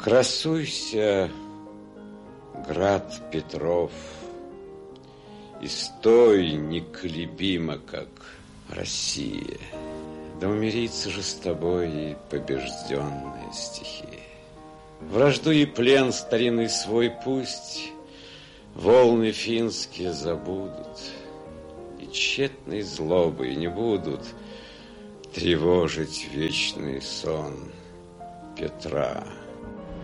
Красуйся, град Петров, и стой неколебимо, как Россия. Да умирится же с тобой и побежденная стихия. Вражду и плен старинный свой пусть волны финские забудут, и тщетной злобой не будут тревожить вечный сон Петра.